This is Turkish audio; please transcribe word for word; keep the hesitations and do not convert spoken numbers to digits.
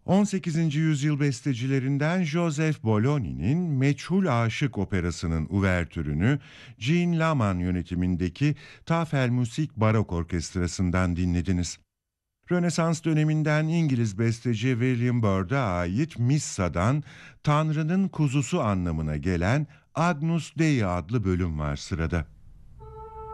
on sekizinci yüzyıl bestecilerinden Joseph Bolognini'nin Meçhul Aşık operasının uvertürünü Jean Laman yönetimindeki Tafelmusik Barok Orkestrası'ndan dinlediniz. Rönesans döneminden İngiliz besteci William Byrd'a ait Missa'dan Tanrı'nın kuzusu anlamına gelen Agnus Dei adlı bölüm var sırada.